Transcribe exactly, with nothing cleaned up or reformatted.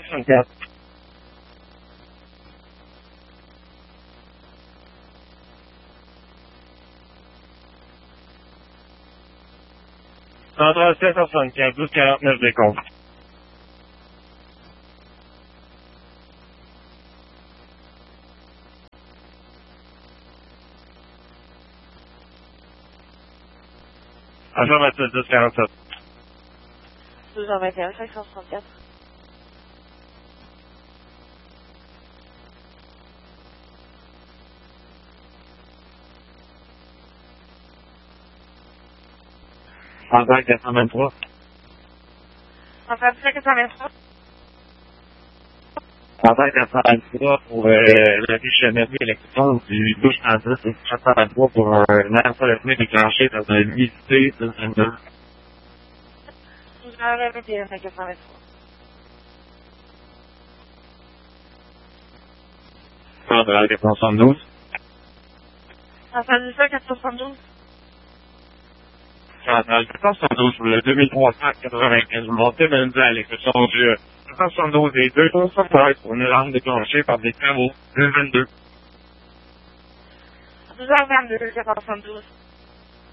soixante-quatre. cent trente-sept soixante-quatre, douze quarante-neuf décompte. Affirmatif, dix quarante-sept. douze cent vingt et un, cinq cent soixante-quatre. Contact quatre cent vingt-trois. Contact quatre cent vingt-trois. Contact quatre cent vingt-trois pour euh, la ficherie électron du douze cent dix et quatre cent vingt-trois pour un air solide déclenché dans un I C de vingt-deux. douze cent vingt et un, quatre cent vingt-trois. Contact quatre cent soixante-douze. Contact quatre cent soixante-douze. Contact quatre cent soixante-douze pour le deux mille trois cent quatre-vingt-quinze. Montée lundi à l'exception du quatre cent soixante-douze et deux cent soixante-treize pour une alarme déclenchée par des travaux deux vingt-deux. douze cent vingt-deux, quatre cent soixante-douze.